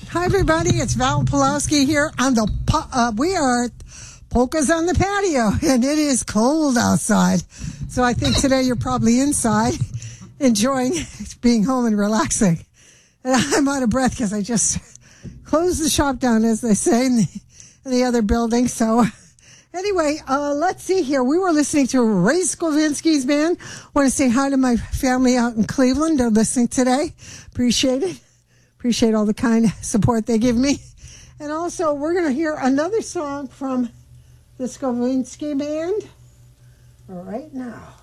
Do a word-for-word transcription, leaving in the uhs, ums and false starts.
Hi, everybody. It's Val Pulowski here on the, uh, we are at Polkas on the Patio, and it is cold outside. So I think today you're probably inside enjoying being home and relaxing. And I'm out of breath because I just closed the shop down, as they say, in the, in the other building. So anyway, uh, let's see here. We were listening to Ray Skowinski's band. Want to say hi to my family out in Cleveland. They're listening today. Appreciate it. Appreciate all the kind support they give me. And also, we're going to hear another song from the Skowinski band right now.